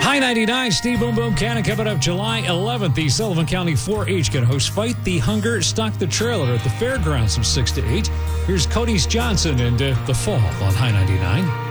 High 99, Steve Boom Boom Cannon coming up July 11th. The Sullivan County 4-H going to host Fight the Hunger, Stock the Trailer at the fairgrounds from 6 to 8. Here's Cody's Johnson and The Fall on High 99.